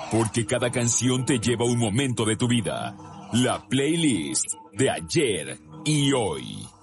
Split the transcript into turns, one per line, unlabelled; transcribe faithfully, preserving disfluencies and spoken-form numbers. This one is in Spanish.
Porque cada canción te lleva a un momento de tu vida. La playlist de ayer y hoy.